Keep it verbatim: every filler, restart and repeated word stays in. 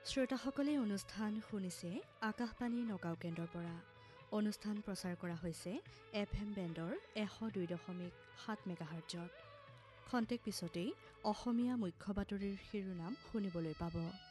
শ্ৰোতাসকলে অনুষ্ঠান শুনিছে আকাশবাণী নগাঁও কেন্দ্ৰৰ পৰা। অনুষ্ঠান প্ৰচাৰ কৰা হৈছে এফ এম বেণ্ডৰ এশ দুই দশমিক সাত মেগাহাৰ্টজত। খন্তেক পিছতেই অসমীয়া মুখ্য বাতৰিৰ শিৰোনাম শুনিবলৈ পাব।